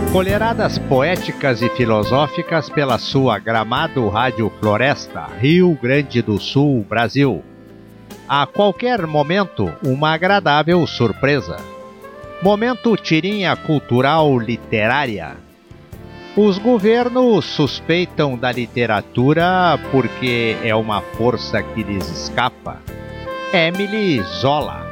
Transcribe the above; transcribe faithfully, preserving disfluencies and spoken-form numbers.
Colheradas poéticas e filosóficas pela sua Gramado Rádio Floresta, Rio Grande do Sul, Brasil. A qualquer momento, uma agradável surpresa. Momento tirinha cultural literária. Os governos suspeitam da literatura porque é uma força que lhes escapa. Émile Zola.